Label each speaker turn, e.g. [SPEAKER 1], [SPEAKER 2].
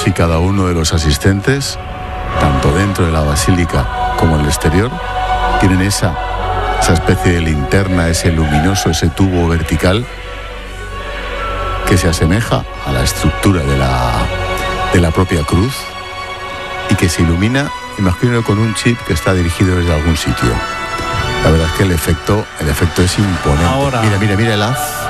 [SPEAKER 1] todos y cada uno de los asistentes, tanto dentro de la basílica como en el exterior, tienen esa especie de linterna, ese luminoso, ese tubo vertical que se asemeja a la estructura de la propia cruz y que se ilumina, imagino, con un chip que está dirigido desde algún sitio. La verdad es que el efecto es imponente.
[SPEAKER 2] Ahora,
[SPEAKER 1] mira el haz.